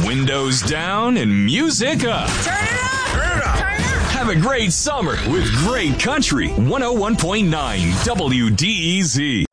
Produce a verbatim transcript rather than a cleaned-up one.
Windows down and music up. Turn it up! Turn it up! Turn it up! Have a great summer with great country. one oh one point nine W D E Z.